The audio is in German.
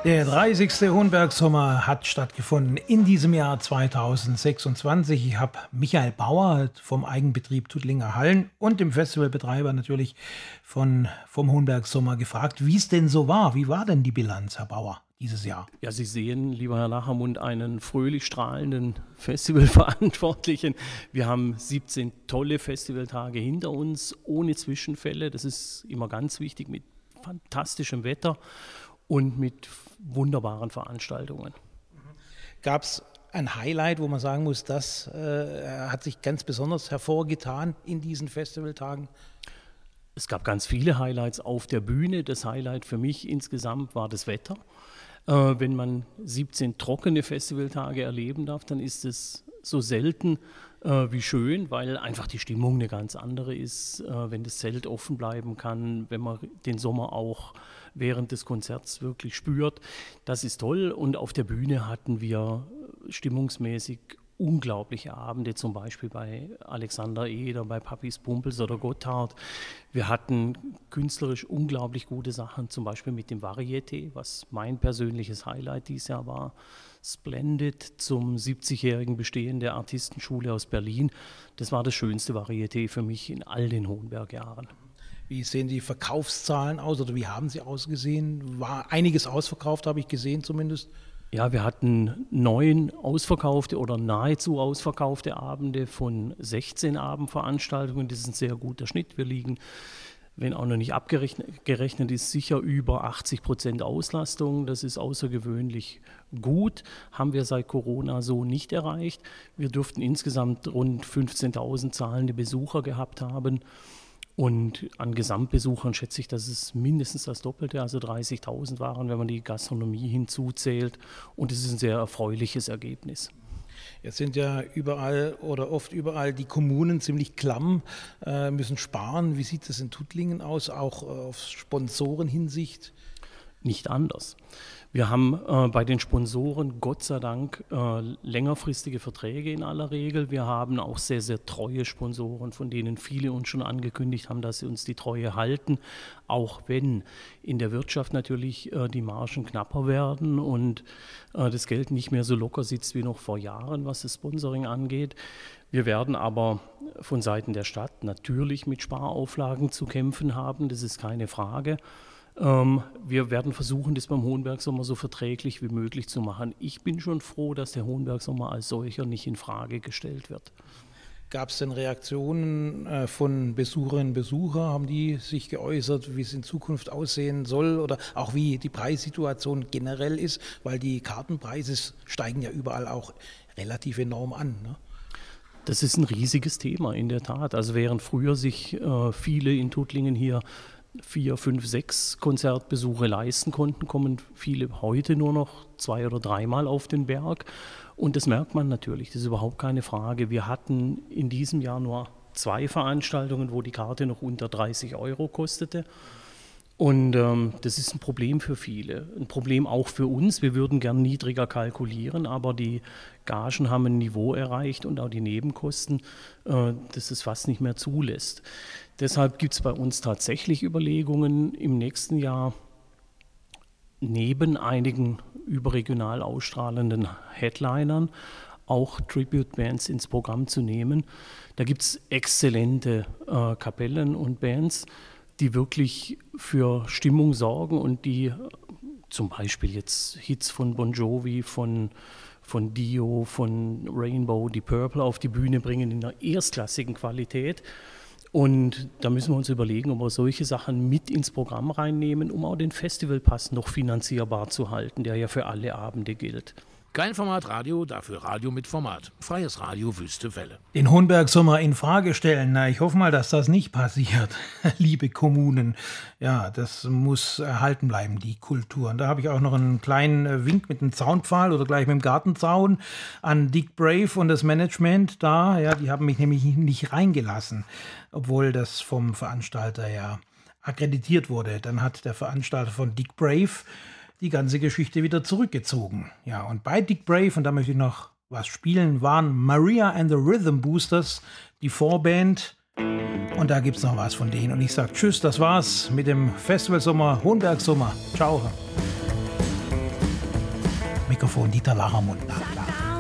Der 30. Hohenberg-Sommer hat stattgefunden in diesem Jahr 2026. Ich habe Michael Bauer vom Eigenbetrieb Tuttlinger Hallen und dem Festivalbetreiber natürlich vom Hohenberg-Sommer gefragt, wie es denn so war. Wie war denn die Bilanz, Herr Bauer, dieses Jahr? Ja, Sie sehen, lieber Herr Lachermund, einen fröhlich strahlenden Festivalverantwortlichen. Wir haben 17 tolle Festivaltage hinter uns, ohne Zwischenfälle. Das ist immer ganz wichtig, mit fantastischem Wetter und mit wunderbaren Veranstaltungen. Gab es ein Highlight, wo man sagen muss, das hat sich ganz besonders hervorgetan in diesen Festivaltagen? Es gab ganz viele Highlights auf der Bühne. Das Highlight für mich insgesamt war das Wetter. Wenn man 17 trockene Festivaltage erleben darf, dann ist es so selten wie schön, weil einfach die Stimmung eine ganz andere ist, wenn das Zelt offen bleiben kann, wenn man den Sommer auch während des Konzerts wirklich spürt. Das ist toll, und auf der Bühne hatten wir stimmungsmäßig unglaubliche Abende, zum Beispiel bei Alexander Eder, bei Papis Pumpels oder Gotthard. Wir hatten künstlerisch unglaublich gute Sachen, zum Beispiel mit dem Varieté, was mein persönliches Highlight dieses Jahr war. Splendid zum 70-jährigen Bestehen der Artistenschule aus Berlin. Das war das schönste Varieté für mich in all den Hohenberg-Jahren. Wie sehen die Verkaufszahlen aus oder wie haben sie ausgesehen? War einiges ausverkauft, habe ich gesehen zumindest. Ja, wir hatten 9 ausverkaufte oder nahezu ausverkaufte Abende von 16 Abendveranstaltungen. Das ist ein sehr guter Schnitt. Wir liegen, wenn auch noch nicht abgerechnet ist, sicher über 80% Auslastung. Das ist außergewöhnlich gut. Haben wir seit Corona so nicht erreicht. Wir dürften insgesamt rund 15.000 zahlende Besucher gehabt haben. Und an Gesamtbesuchern schätze ich, dass es mindestens das Doppelte, also 30.000 waren, wenn man die Gastronomie hinzuzählt. Und es ist ein sehr erfreuliches Ergebnis. Jetzt sind ja überall oder oft überall die Kommunen ziemlich klamm, müssen sparen. Wie sieht das in Tuttlingen aus, auch auf Sponsorenhinsicht? Nicht anders. Wir haben bei den Sponsoren Gott sei Dank längerfristige Verträge in aller Regel. Wir haben auch sehr, sehr treue Sponsoren, von denen viele uns schon angekündigt haben, dass sie uns die Treue halten, auch wenn in der Wirtschaft natürlich die Margen knapper werden und das Geld nicht mehr so locker sitzt wie noch vor Jahren, was das Sponsoring angeht. Wir werden aber von Seiten der Stadt natürlich mit Sparauflagen zu kämpfen haben, das ist keine Frage. Wir werden versuchen, das beim Hohenberg-Sommer so verträglich wie möglich zu machen. Ich bin schon froh, dass der Hohenberg-Sommer als solcher nicht in Frage gestellt wird. Gab es denn Reaktionen von Besucherinnen und Besuchern? Haben die sich geäußert, wie es in Zukunft aussehen soll oder auch wie die Preissituation generell ist? Weil die Kartenpreise steigen ja überall auch relativ enorm an, ne? Das ist ein riesiges Thema, in der Tat. Also während früher sich viele in Tuttlingen hier 4, 5, 6 Konzertbesuche leisten konnten, kommen viele heute nur noch 2 oder 3 Mal auf den Berg. Und das merkt man natürlich, das ist überhaupt keine Frage. Wir hatten in diesem Jahr nur 2 Veranstaltungen, wo die Karte noch unter 30 € kostete. Und das ist ein Problem für viele, ein Problem auch für uns. Wir würden gern niedriger kalkulieren, aber die Gagen haben ein Niveau erreicht und auch die Nebenkosten, das es fast nicht mehr zulässt. Deshalb gibt es bei uns tatsächlich Überlegungen, im nächsten Jahr neben einigen überregional ausstrahlenden Headlinern auch Tribute-Bands ins Programm zu nehmen. Da gibt es exzellente Kapellen und Bands, die wirklich für Stimmung sorgen und die zum Beispiel jetzt Hits von Bon Jovi, von Dio, von Rainbow, die Purple auf die Bühne bringen in einer erstklassigen Qualität. Und da müssen wir uns überlegen, ob wir solche Sachen mit ins Programm reinnehmen, um auch den Festivalpass noch finanzierbar zu halten, der ja für alle Abende gilt. Kein Formatradio, dafür Radio mit Format. Freies Radio Wüste Welle. Den Hohenberg-Sommer in Frage stellen, na, ich hoffe mal, dass das nicht passiert, liebe Kommunen. Ja, das muss erhalten bleiben, die Kultur. Und da habe ich auch noch einen kleinen Wink mit einem Zaunpfahl oder gleich mit dem Gartenzaun an Dick Brave und das Management da. Ja, die haben mich nämlich nicht reingelassen, obwohl das vom Veranstalter ja akkreditiert wurde. Dann hat der Veranstalter von Dick Brave die ganze Geschichte wieder zurückgezogen. Ja, und bei Dick Brave, und da möchte ich noch was spielen, waren Maria and the Rhythm Boosters, die Vorband. Und da gibt es noch was von denen. Und ich sage tschüss, das war's mit dem Festivalsommer, Hohenberg-Sommer. Ciao. Mikrofon Dieter Lachermund.